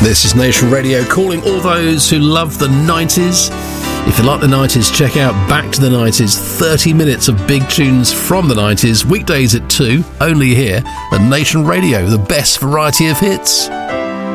This is Nation Radio, calling all those who love the 90s. If you like the 90s, check out Back to the 90s, 30 minutes of big tunes from the 90s, weekdays at 2, only here at Nation Radio, the best variety of hits.